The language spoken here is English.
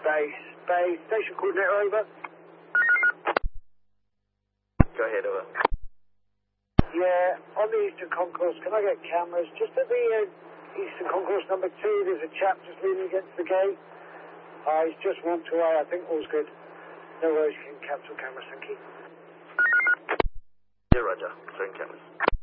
base. Base, station coordinator over. Go ahead, over. Yeah, on the Eastern Concourse, can I get cameras? Just at the Eastern Concourse number 2, there's a chap just leaning against the gate. He's just walked away, I think all's good. No worries, you can cancel cameras, thank you. Yeah, roger. Showing cameras.